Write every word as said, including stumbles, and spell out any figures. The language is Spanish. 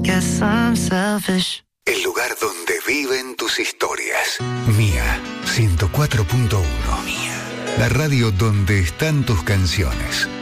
Guess I'm selfish. El lugar donde viven tus historias. Mía, ciento cuatro punto uno. Mía. La radio donde están tus canciones.